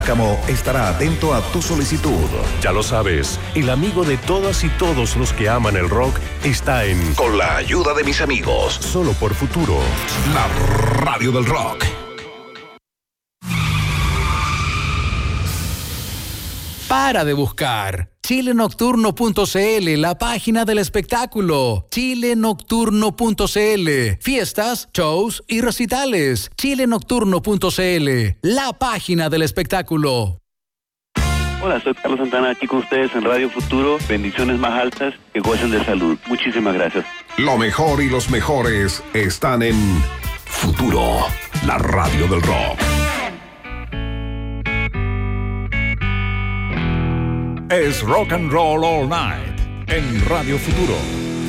estará atento a tu solicitud. Ya lo sabes, el amigo de todas y todos los que aman el rock está en Con la ayuda de mis amigos. Solo por Futuro. La radio del rock. Para de buscar. Chilenocturno.cl, la página del espectáculo. Chilenocturno.cl. Fiestas, shows y recitales. Chilenocturno.cl, la página del espectáculo. Hola, soy Carlos Santana, aquí con ustedes en Radio Futuro. Bendiciones más altas, que gocen de salud. Muchísimas gracias. Lo mejor y los mejores están en Futuro, la radio del rock. Es Rock and Roll All Night en Radio Futuro.